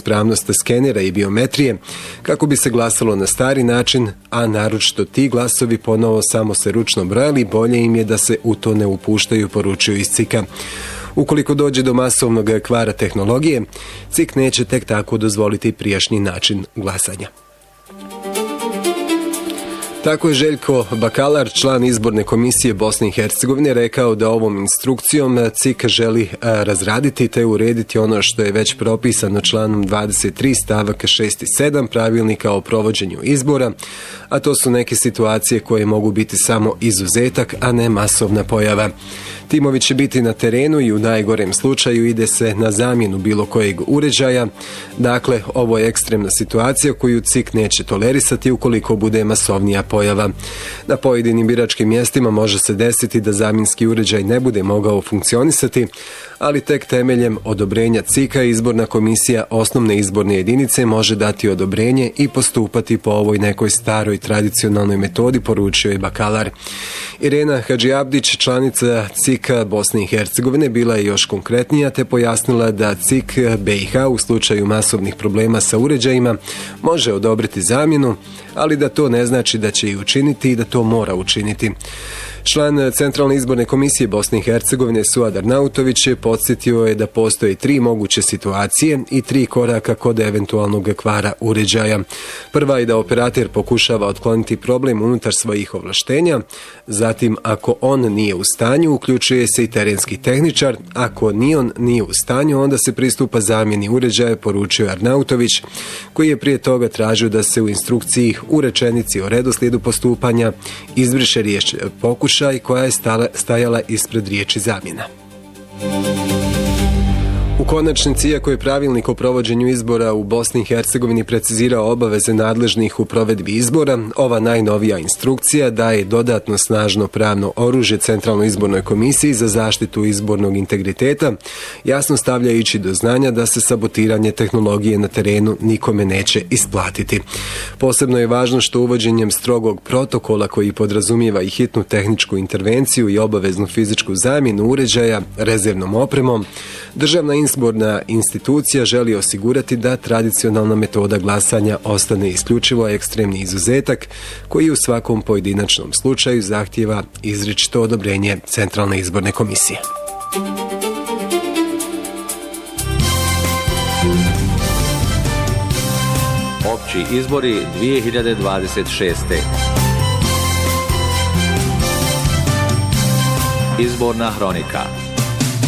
ispravnost skenera i biometrije kako bi se glasalo na stari način, a naročito ti glasovi ponovo samo se ručno brojali, bolje im je da se u to ne upuštaju, poručuju iz CIK-a. Ukoliko dođe do masovnog kvara tehnologije, CIK neće tek tako dozvoliti prijašnji način glasanja. Tako je Željko Bakalar, član izborne komisije Bosne i Hercegovine, rekao da ovom instrukcijom CIK želi razraditi te urediti ono što je već propisano članom 23 stavak 6 i 7 pravilnika o provođenju izbora, a to su neke situacije koje mogu biti samo izuzetak, a ne masovna pojava. Timovi će biti na terenu i u najgorem slučaju ide se na zamjenu bilo kojeg uređaja. Dakle, ovo je ekstremna situacija koju CIK neće tolerisati ukoliko bude masovnija pojava. Na pojedinim biračkim mjestima može se desiti da zamjenski uređaj ne bude mogao funkcionisati, ali tek temeljem odobrenja CIK-a izborna komisija osnovne izborne jedinice može dati odobrenje i postupati po ovoj nekoj staroj tradicionalnoj metodi, poručio je Bakalar. Irena Hadžiabdić, članica CIK-a Bosne i Hercegovine, bila je još konkretnija te pojasnila da CIK BiH u slučaju masovnih problema sa uređajima može odobriti zamjenu, ali da to ne znači da će i učiniti i da to mora učiniti. Član Centralne izborne komisije Bosne i Hercegovine Suad Arnautović podsjetio je da postoje 3 moguće situacije i 3 koraka kod eventualnog kvara uređaja. Prva je da operater pokušava otkloniti problem unutar svojih ovlaštenja, zatim ako on nije u stanju, uključuje se i terenski tehničar, ako ni on nije u stanju, onda se pristupa zamjeni uređaja, poručio Arnautović, koji je prije toga tražio da se u instrukciji u rečenici o redoslijedu postupanja izbriše riječ pokušaj koja je stajala ispred riječi zamjena. U konačnici, iako je pravilnik o provođenju izbora u Bosni i Hercegovini precizirao obaveze nadležnih u provedbi izbora, ova najnovija instrukcija daje dodatno snažno pravno oružje Centralnoj izbornoj komisiji za zaštitu izbornog integriteta, jasno stavljajući do znanja da se sabotiranje tehnologije na terenu nikome neće isplatiti. Posebno je važno što uvođenjem strogog protokola koji podrazumijeva i hitnu tehničku intervenciju i obaveznu fizičku zamjenu uređaja rezervnom opremom, državna izborna institucija želi osigurati da tradicionalna metoda glasanja ostane isključivo ekstremni izuzetak koji u svakom pojedinačnom slučaju zahtijeva izričito odobrenje Centralne izborne komisije. Opći izbori 2026. Izborna hronika.